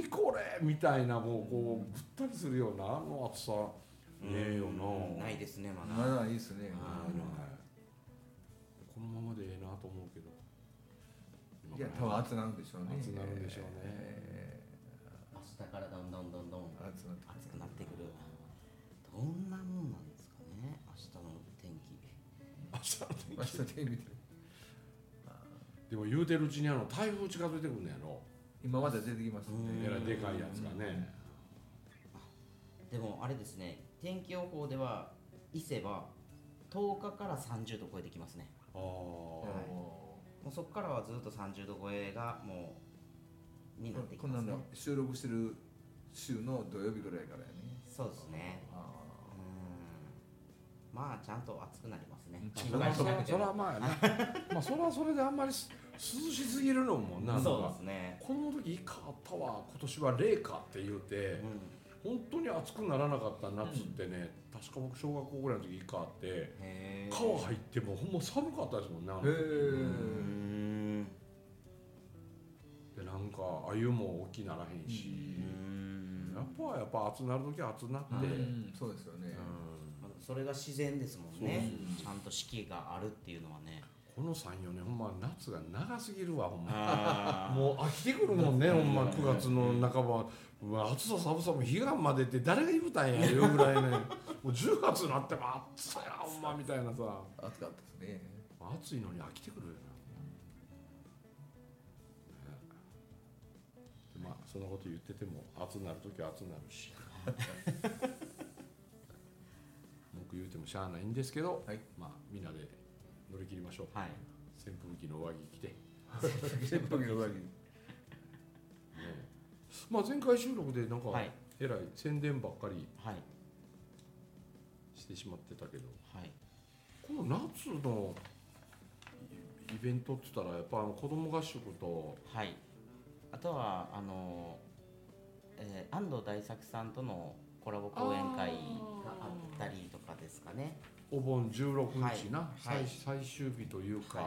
何これみたいな、もうこうぐったりするようなあの暑さねえよな。 ないですね、まだ。 まだいいですね。 このままでええなと思うけど、 いや、多分暑くなるんでしょうね。 暑くなるんでしょうね。 明日からどんどんどんどん暑くなって暑くなってくる。どんなもんなんですかね、明日の天気。 明日の天気明日テレビででも言うてるうちに台風近づいてくるんやろ。 今まで出てきますね。 えらいでかいやつがね。 でもあれですね、天気予報では伊勢は10日から30度超えてきますね。 ああ、 もうそこからはずっと30度超えがもうになってきこんなますね。 の収録してる週の土曜日ぐらいからやね。 そうですね。まあちゃんと暑くなりますね。 そらまあやなまあそれはそれであんまり涼しすぎるのもなんそうかですね。 この時いかあったわ、今年は冷夏って言うて、本当に暑くならなかった夏ってね、確か僕小学校ぐらいの時いかあって川入ってもほんま寒かったですもんね。でなんか鮎も大きならへんし、やっぱ暑なる時は暑なって、 そうですよね。 それが自然ですもんね。ちゃんと四季があるっていうのはね。 この3、4年ほんま夏が長すぎるわほんまもう飽きてくるもんねほんま。9月の半ば暑さ寒さも彼岸までって誰が言うたんやいうぐらいねもう10月になっても暑さやほんまみたいなさ。 暑かったですね。 暑いのに飽きてくるよな。まあそんなこと言ってても暑なる時は暑なるし僕言うてもしゃあないんですけど、まあみんなで乗り切りましょう。 はい。 扇風機の上着着て扇風機の上着。 まあ前回収録でなんかはいえらい宣伝ばっかりはいしてしまってたけど、 はい。 この夏のイベントって言ったらやっぱ子供合宿と、 はい。あとは安藤大作さんとのコラボ講演会があったりとかですかね。 お盆16日な、 はい最終日というか、 はい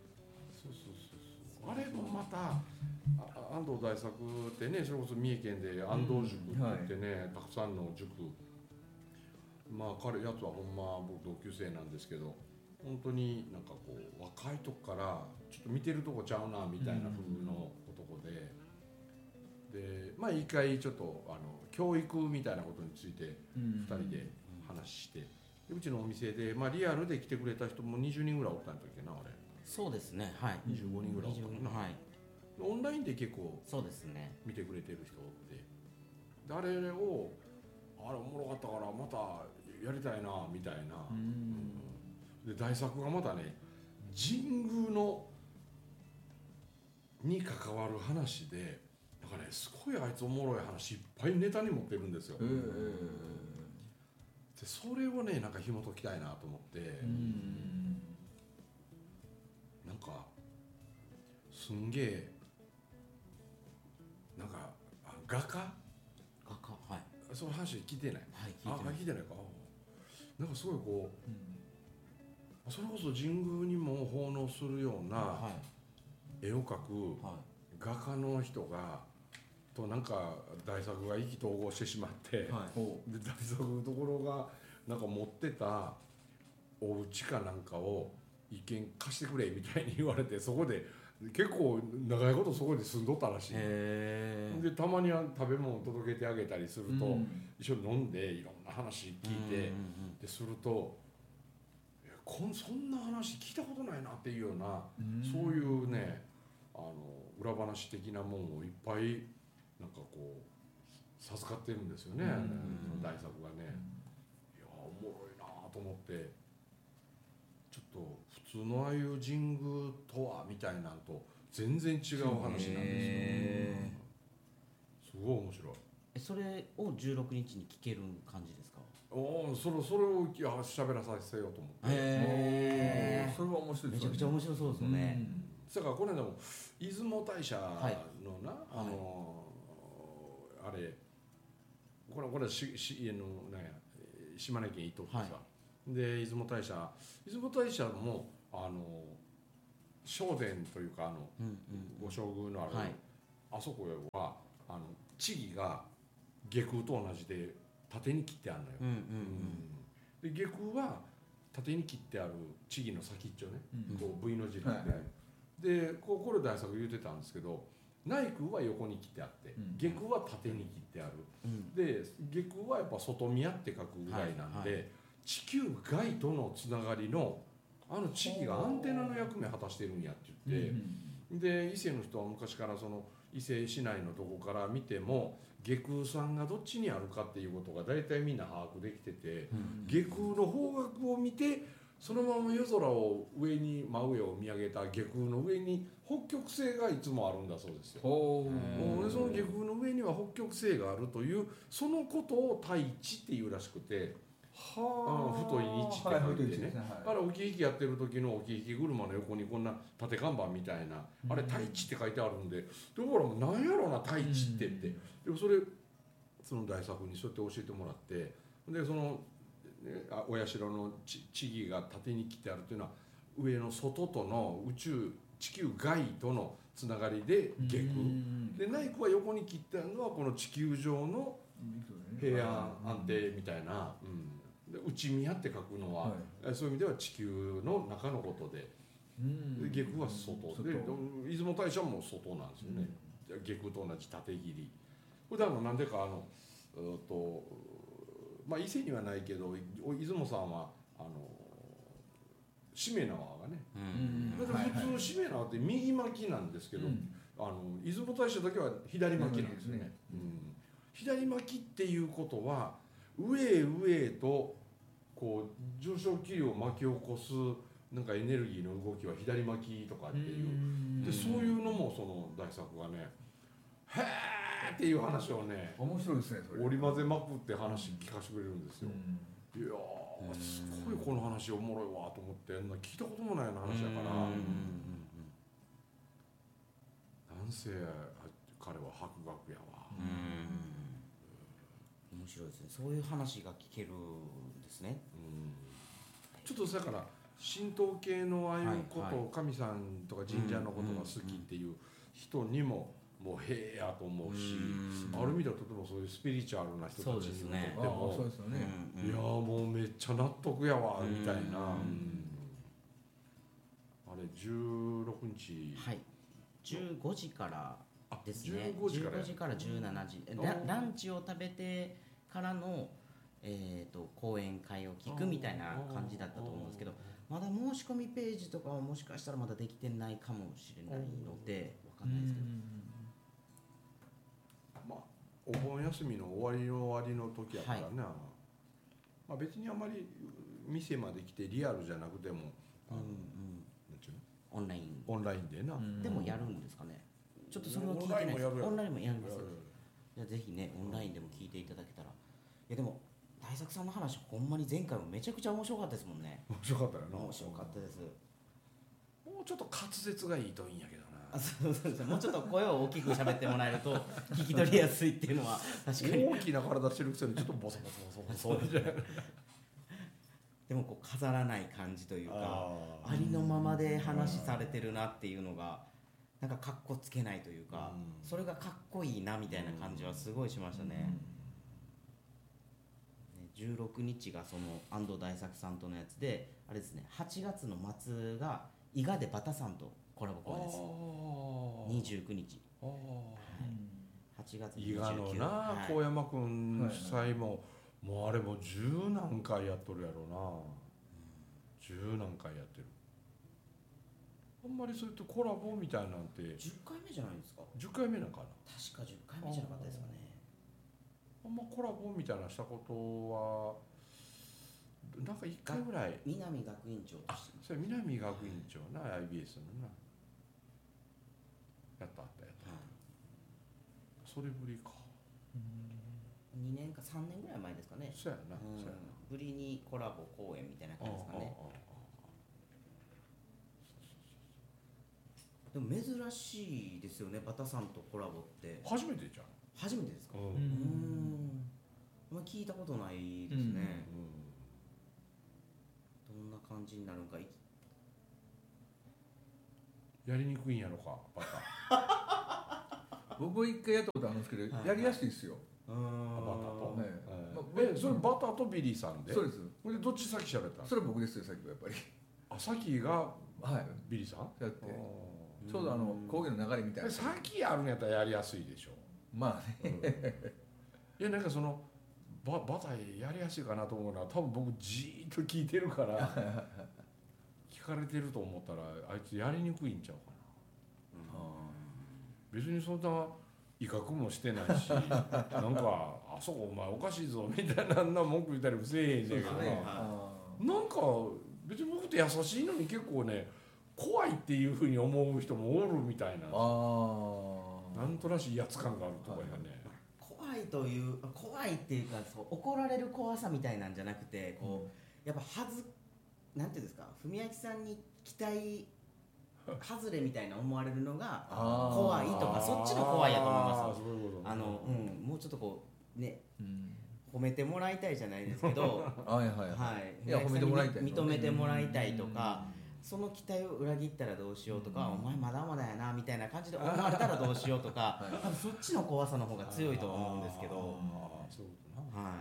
そうあれもまた安藤大作ってね、それこそ三重県で安藤塾って言ってね、たくさんの塾、まあ彼やつはほんま僕同級生なんですけど、本当になんかこう若いとこからちょっと見てるとこちゃうなみたいな風の男で、でまあ一回ちょっと教育みたいなことについて2人で話して、でうちのお店で、まあ、リアルで来てくれた人も20人ぐらいおったんだっけな、あれそうですね。はい。 25人ぐらいおったかな、 はい。 オンラインで結構そうですね。 見てくれてる人で、であれをあれおもろかったからまたやりたいなみたいな、で大作がまたね神宮のに関わる話で、なんかねすごいあいつおもろい話いっぱいネタに持ってるんですよ。でそれをねなんか紐解きたいなと思って、なんかすんげえなんか画家はい。 その話聞いてない。 はい。 聞いてないか。なんかすごいこう、それこそ神宮にも奉納するようなは絵を描くは画家の人がとなんか大作が意気投合してしまって、で大作のところがなんか持ってたお家かなんかを一見貸してくれみたいに言われて、そこで結構長いことそこで住んどったらしい。でたまには食べ物を届けてあげたりすると、一緒に飲んでいろんな話聞いて、でするとそんな話聞いたことないなっていうような、そういうね裏話的なもんをいっぱいなんかこう授かってるんですよね、大作がね。いやおもろいなと思って、ちょっと普通のああいう神宮とはみたいなんと全然違う話なんですよ。すごい面白い。 それを16日に聞ける感じですか？ それを喋らさせようと思って。 それは面白いですね。 めちゃくちゃ面白そうですよね。 だからこの間も出雲大社のな、あれこれは島根県伊東ってさ、で出雲大社も正殿というか御将軍のある、あそこは地義が下空と同じで縦に切ってあるのよ、で下空は縦に切ってある地義の先っちょね、こう V の字なんで、でこれ大作言ってたんですけど、内空は横に切ってあって、下空は縦に切ってある、で下空はやっぱ外宮って書くぐらいなんで、地球外とのつながりの地義がアンテナの役目を果たしてるんやって言って、で伊勢の人は昔からその伊勢市内のとこから見ても下空さんがどっちにあるかっていうことが大体みんな把握できてて、下空の方角を見てそのまま夜空を上に真上を見上げた下空の上に北極星がいつもあるんだそうですよ。でその下空の上には北極星があるというそのことを太一っていうらしくて、太い日って書いてね、置き引きやってる時の置き引き車の横にこんな縦看板みたいな、あれ太一って書いてあるんで、だから何やろな太一ってって、でもその大作にそうやって教えてもらって、でそのお社の地義が縦に切ってあるというのは上の外との地球外とのつながりで下空で、内空は横に切ってあるのはこの地球上の平安安定みたいな、で内宮って書くのは、そういう意味では地球の中のことで、下空は外で、出雲大社も外なんですよね、下空と同じ縦切り。普段なんでか伊勢にはないけど出雲さんはしめ縄がね、普通しめ縄って右巻きなんですけど、出雲大社だけは左巻きなんですよね。左巻きっていうことは上へ上へとこう上昇気流を巻き起こすなんかエネルギーの動きは左巻きとかっていうで、そういうのもその大作がね、へーっていう話をね、 面白いですねそれ。 織り交ぜまくって話聞かせてくれるんですよ。いやーすごいこの話おもろいわと思って、聞いたこともないような話だから、なんせ彼は博学やわ。 面白いですね。そういう話が聞けるんですね。 ちょっとだから神道系のああいうこと、神さんとか神社のことが好きっていう人にももうへえやと思うし、ある意味ではとてもそういうスピリチュアルな人たちにとっても、いやもうめっちゃ納得やわみたいな。あれ16日、 15時からですね。 15時から 17時、ランチを食べてからの講演会を聞くみたいな感じだったと思うんですけど、まだ申し込みページとかはもしかしたらまだできてないかもしれないので分かんないですけど、 お盆休みの終わりの時やからね、別にあまり店まで来てリアルじゃなくても、 オンラインでな、 でもやるんですかね。ちょっとそれは聞いてないです。オンラインもやるんですよ。じゃあぜひねオンラインでも聞いていただけたら。いやでも大作さんの話ほんまに前回もめちゃくちゃ面白かったですもんね。 面白かったよな。 面白かったです。 もうちょっと滑舌がいいといいんやけどな。 そうです。もうちょっと声を大きく喋ってもらえると聞き取りやすいっていうのは確かに。 大きな体してるくせにちょっとボソボソボソボソみたいな。 でもこう飾らない感じというか、ありのままで話されてるなっていうのがなんかかっこつけないというか、それがかっこいいなみたいな感じはすごいしましたね。16日がその安藤大作さんとのやつで、あれですね、8月の末が伊賀でバタさんとコラボ公演です。29日、8月29日、 伊賀のな、高山君主催も、もうあれも10何回やっとるやろな、10何回やってる。あんまりそういうとコラボみたいなんて 10回目じゃないですか。 10回目なんかな。 確か10回目じゃなかったですかね。 あんまコラボみたいなしたことはなんか1回ぐらい。 南学院長として。 それ南学院長な、IBS のなやった。それぶりか。 2年か3年ぐらい前ですかね。 そうやな。 ぶりにコラボ公演みたいな感じですかね。でも珍しいですよね、バタさんとコラボって。 初めてじゃん。 初めてですか。聞いたことないですね。どんな感じになるのか。やりにくいんやろか、バタ。 僕一回やったことあるんですけど、やりやすいですよ。 バターと、 それバターとビリーさんで、 そうです。 でどっち先喋ったん？ それ僕ですよ、さっきはやっぱり。 さきがビリーさんやって、ちょうど講義の流れみたいな。 さきやるんやったらやりやすいでしょ。 まあね。 いやなんかそのバターやりやすいかなと思うのは、多分僕じーっと聞いてるから聞かれてると思ったらあいつやりにくいんちゃうかな。別にそんな威嚇もしてないしなんかあそこお前おかしいぞみたいな文句言ったりもせえへんねんけどな、なんか別に僕って優しいのに結構ね怖いっていうふうに思う人もおるみたいなんですよ。なんとなしいやつ感があるとかやね。 怖いっていうか、そう怒られる怖さみたいなんじゃなくて、こうやっぱなんていうんですか、文明さんに期待外れみたいな思われるのが怖いとか、そっちの怖いやと思います。もうちょっとこうね、褒めてもらいたいじゃないですけど、 いや褒めてもらいたい、 認めてもらいたいとか、その期待を裏切ったらどうしようとか、お前まだまだやなみたいな感じで思われたらどうしようとか、多分そっちの怖さの方が強いと思うんですけど。 そういうことな。はい。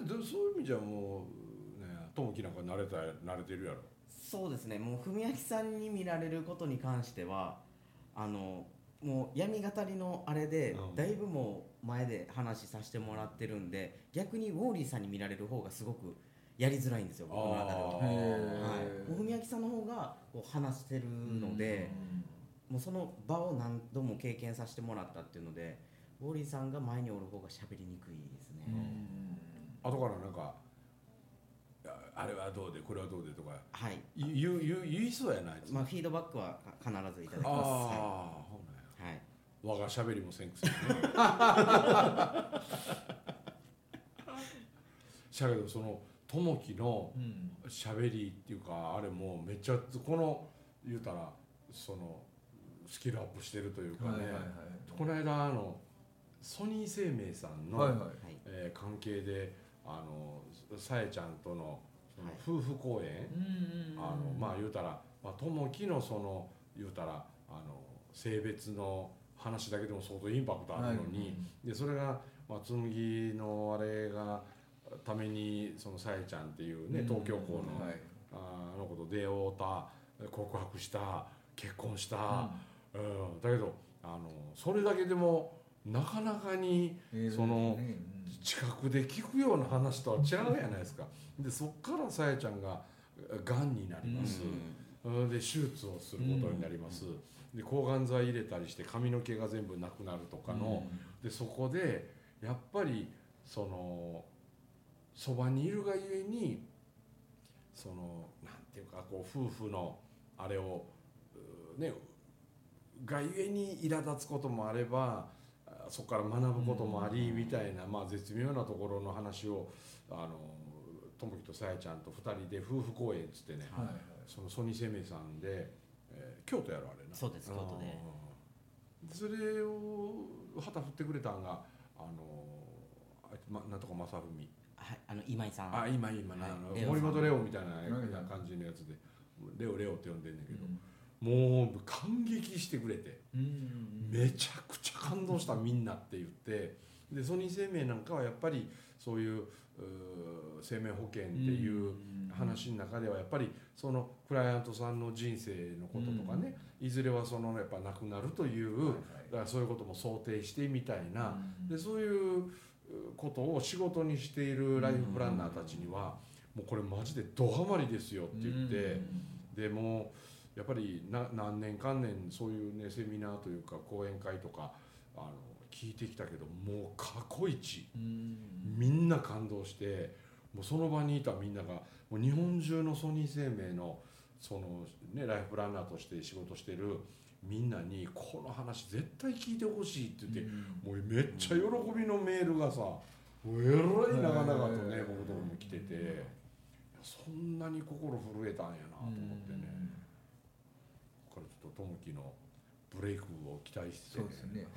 そういう意味じゃもうね、友樹なんか慣れてるやろ。 そうですね。もう文明さんに見られることに関しては、もう闇語りのあれで、だいぶもう前で話させてもらってるんで、逆にウォーリーさんに見られる方がすごくやりづらいんですよ、僕の中では。文明さんの方がこう話してるので、もうその場を何度も経験させてもらったっていうので、ウォーリーさんが前におる方が喋りにくいですね。 後からなんかあれはどうでこれはどうでとか、 はい、 言いそうやないですか。 フィードバックは必ずいただきます。はい。 我が喋りもせんくせにね。しゃけどその友樹の喋りっていうか、あれもうめっちゃこの言うたらそのスキルアップしてるというかね。この間ソニー生命さんの関係でさえちゃんとの夫婦公演、言うたら友樹のその言うたら性別の話だけでも相当インパクトあるのに、でそれが紬のあれがためにそのさえちゃんっていうね、東京校のあの子と出会うた、告白した、結婚した、だけどそれだけでもなかなかにその近くで聞くような話とは違うじゃないですか。でそっからさえちゃんががんになります、で手術をすることになります、で抗がん剤入れたりして髪の毛が全部なくなるとかの、でそこでやっぱりそばにいるがゆえにそのなんていうかこう夫婦のあれをねがゆえに苛立つこともあれば、そこから学ぶこともありみたいな、絶妙なところの話を友樹とさやちゃんと2人で夫婦公演っつってね、そのソニー生命さんで、京都やろあれな。 そうです、京都で。 それを旗振ってくれたんがなんとか正文、 今井さん。 今森本レオみたいな感じのやつでレオって呼んでんねんけど、もう感激してくれて、めちゃくちゃ感動したみんなって言って、でソニー生命なんかはやっぱりそういう生命保険っていう話の中ではやっぱりそのクライアントさんの人生のこととかね、いずれはそのやっぱ亡くなるという、だからそういうことも想定してみたいな、でそういうことを仕事にしているライフプランナーたちにはもうこれマジでドハマりですよって言って、でもうやっぱり何年間年そういうねセミナーというか講演会とか聞いてきたけど、もう過去一みんな感動して、もうその場にいたみんながもう日本中のソニー生命のそのねライフプランナーとして仕事してるみんなにこの話絶対聞いてほしいって言って、もうめっちゃ喜びのメールがさ、もうえらい長々とね僕のところに来てて、そんなに心震えたんやなと思ってね。これちょっと友樹のブレイクを期待して、 そうですね。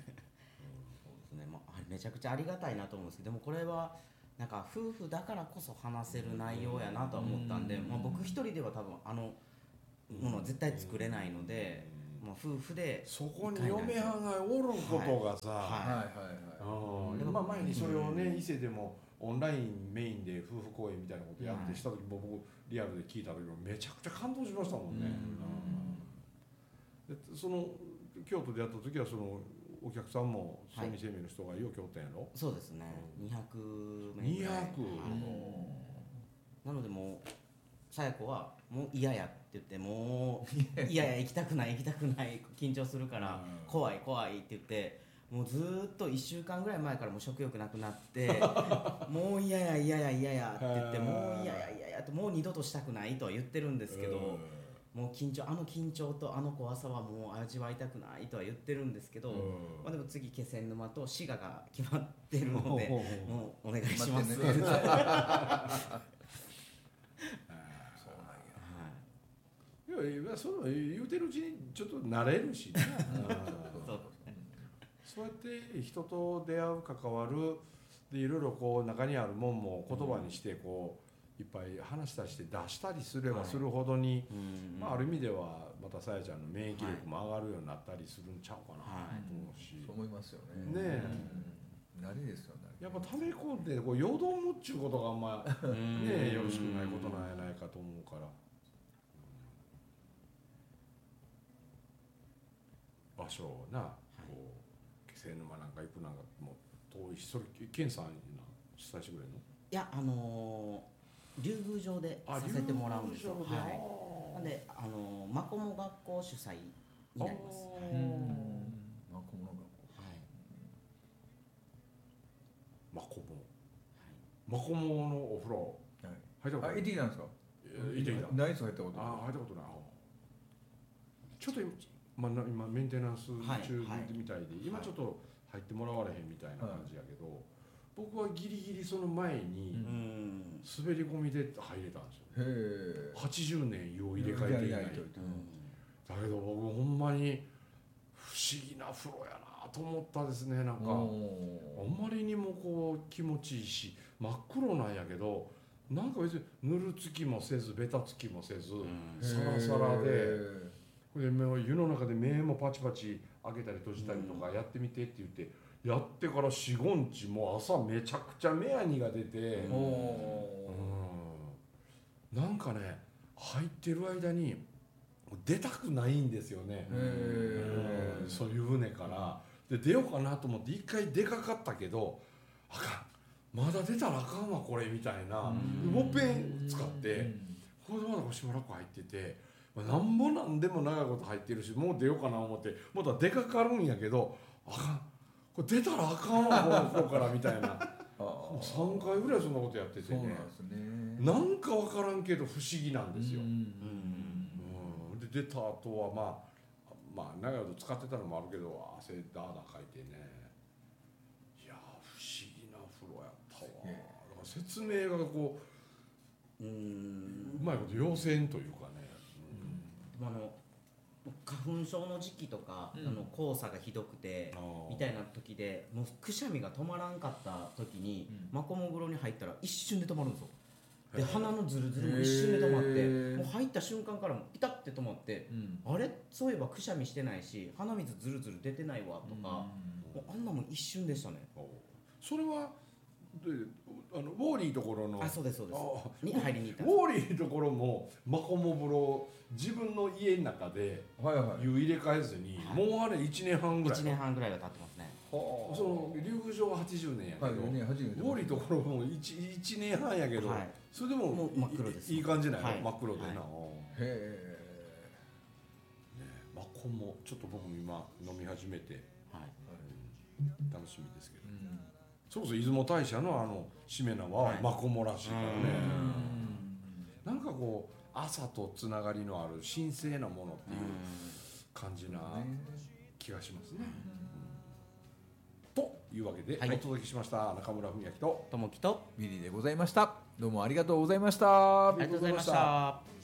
めちゃくちゃありがたいなと思うんですけど、でもこれはなんか夫婦だからこそ話せる内容やなと思ったんで、僕一人では多分ものは絶対作れないので、 もう夫婦でそこに嫁はんがおることがさ、まあ前にそれをね伊勢でもオンラインメインで夫婦公演みたいなことやってした時も僕リアルで聞いた時もめちゃくちゃ感動しましたもんね。でその京都でやった時はそのお客さんもソニー生命の人がよくおったんやろ。 そうですね、200名ぐらい。なのでもうさや子はもう嫌やって言ってもういや行きたくない緊張するから怖いって言ってもうずーっと1週間ぐらい前からもう食欲なくなってもう嫌やって言ってもう嫌やってもう二度としたくないとは言ってるんですけど、もう緊張と怖さはもう味わいたくないとは言ってるんですけど、まあでも次気仙沼と滋賀が決まってるのでもうお願いします。 いやその言うてるうちにちょっと慣れるしねそうやって人と出会う関わるでいろいろこう中にあるもんも言葉にしてこういっぱい話したりして出したりすればするほどに、まあ、ある意味ではまたさやちゃんの免疫力も上がるようになったりするんちゃうかなと思うし、 そう思いますよね。 ねえ慣れですよね。 やっぱ溜め込んでこうよどむっちゅうことがあんまねよろしくないことなんやないかと思うから。場所をな、こう気仙沼なんか行くなんかもう遠いし、それ健さんに主催してくれるの？ いや竜宮城でさせてもらうんですよ。なんでマコモ学校主催になります。 マコモの学校。 マコモのお風呂入ったことない？ 行ってきたんですか？ 行ってきた。 ナイス入ったことない。 入ったことない。ちょっと今メンテナンス中みたいで、今ちょっと入ってもらわれへんみたいな感じやけど、僕はギリギリその前に滑り込みで入れたんですよ。80年湯を入れ替えていない。だけど僕ほんまに不思議な風呂やなと思ったですね。なんかあんまりにもこう気持ちいいし真っ黒なんやけど、なんか別にぬるつきもせずベタつきもせずサラサラで。で湯の中で目もパチパチ開けたり閉じたりとかやってみてって言ってやってから4、5日もう朝めちゃくちゃ目やにが出て、なんかね入ってる間に出たくないんですよね。そういう船からで出ようかなと思って一回出かかったけどあかんまだ出たらあかんわこれみたいなもっぺん使ってこれでまだしばらく入ってて。なんぼなんでも長いこと入ってるしもう出ようかな思ってまた出かかるんやけどあかんこれ出たらあかんわこの子からみたいな3回ぐらいそんなことやっててねなんか分からんけど不思議なんですよ。で出た後はまあ長いこと使ってたのもあるけど汗ダーダーかいてねいや不思議な風呂やったわ。だから説明がこうまいこと要請というかね花粉症の時期とか、黄砂がひどくてみたいな時でもうくしゃみが止まらんかった時に、マコモ風呂に入ったら一瞬で止まるんですよ。で鼻のズルズルも一瞬で止まってもう入った瞬間からもピタッて止まって、あれそういえばくしゃみしてないし鼻水ズルズル出てないわとか、もうあんなもん一瞬でしたね。 それはウォーリーところのそうですに入りに行ったウォーリーところもマコモ風呂自分の家の中で湯入れ替えずに、もうあれ1年半ぐらい 1年半ぐらいは経ってますね。 その竜宮城は80年やけど、ウォーリーところも 1年半やけど、それでも真っ黒です。 いい感じなんや、真っ黒でな。へえマコモちょっと僕も今飲み始めて楽しみですけど、それこそ出雲大社のしめ縄はマコモらしいからね。なんかこう朝とつながりのある神聖なものっていう感じな気がしますね。というわけで、お届けしました中村文明と友樹とビリーでございました。どうもありがとうございました。 ありがとうございました。